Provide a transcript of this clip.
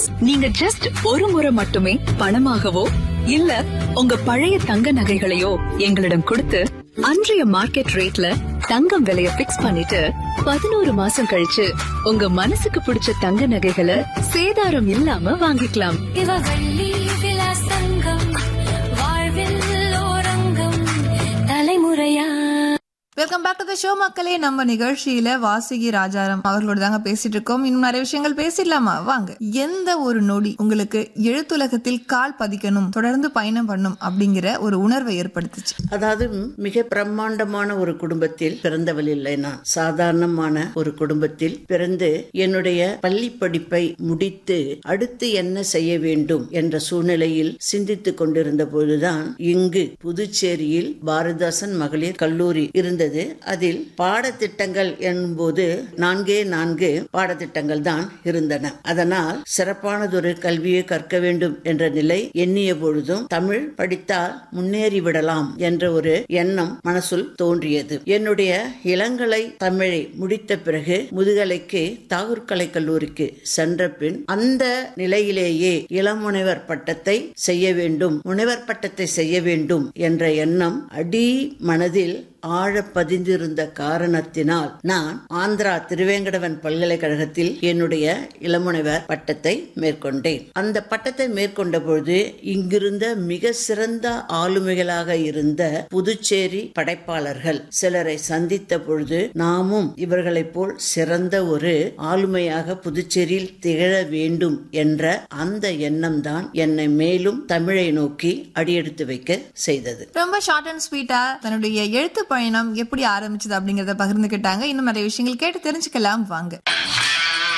நீங்க ஜஸ்ட் ஒரு முறை மட்டுமே பணமாகவோ இல்ல உங்க பழைய தங்க நகைகளையோ எங்களிடம் கொடுத்து அன்றைய மார்க்கெட் ரேட்ல தங்கம் விலைய பிக்ஸ் பண்ணிட்டு 11 மாசம் கழிச்சு உங்க மனசுக்கு பிடிச்ச தங்க நகைகளை சேதாரம் இல்லாம வாங்கிக்கலாம். தலைமுறையா. Welcome back to the show மக்களே. நம்ம நிகழ்ச்சியில வாசுகி ராஜாராம் அவர்களோட தாங்க பேசிட்டு இருக்கோம். இன்னும் நிறைய விஷயங்கள் பேசிடலாமா? வாங்க. எந்த ஒரு நொடி உங்களுக்கு எழுத்துலகத்தில் கால் பதிக்கணும், தொடர்ந்து பயணம் பண்ணும் அப்படிங்கிற ஒரு உணர்வை ஏற்படுத்துச்சு? அதாவது மிக பிரம்மாண்டமான ஒரு குடும்பத்தில் பிறந்தவள் இல்லை. நான் சாதாரணமான ஒரு குடும்பத்தில் பிறந்து என்னுடைய பள்ளி படிப்பை முடித்து அடுத்து என்ன செய்ய வேண்டும் என்ற சூழ்நிலையில் சிந்தித்துக் கொண்டிருந்த போதுதான் இங்கு புதுச்சேரியில் பாரதிதாசன் மகளிர் கல்லூரி இருந்தது. அதில் பாடத்திட்டங்கள் என்போது 4 பாடத்திட்டங்கள் தான் இருந்தன. அதனால் சிறப்பானதொரு கல்வியை கற்க வேண்டும் என்ற நிலை எண்ணிய பொழுதும் தமிழ் படித்தால் முன்னேறிவிடலாம் என்ற ஒரு எண்ணம் மனசுள் தோன்றியது. என்னுடைய இளங்கலை தமிழை முடித்த பிறகு முதுகலைக்கு தாகூர் கலை கல்லூரிக்கு சென்ற பின் அந்த நிலையிலேயே இளமுனைவர் பட்டத்தை செய்ய வேண்டும், முனைவர் பட்டத்தை செய்ய வேண்டும் என்ற எண்ணம் அடி மனதில் ஆழ பதிந்திருந்த காரணத்தினால் நான் ஆந்திரா திருவேங்கடவன் பல்கலைக்கழகத்தில் என்னுடைய இளமுனைவர் பட்டத்தை மேற்கொண்டேன். அந்த பட்டத்தை மேற்கொண்ட பொழுது இங்கிருந்த மிக சிறந்த ஆளுமைகளாக இருந்த புதுச்சேரி படைப்பாளர்கள் சிலரை சந்தித்த பொழுது நாமும் இவர்களைப் போல் சிறந்த ஒரு ஆளுமையாக புதுச்சேரியில் திகழ வேண்டும் என்ற அந்த எண்ணம் தான் என்னை மேலும் தமிழை நோக்கி அடியெடுத்து வைக்க செய்தது. ரொம்ப ஷார்ட் அண்ட் ஸ்வீட்டா தன்னுடைய எழுத்து பயணம் எப்படி ஆரம்பிச்சது அப்படிங்கறத பகிர்ந்துக்கிட்டாங்க. இன்னும் நிறைய விஷயங்கள் கேட்டு தெரிஞ்சுக்கலாம் வாங்க.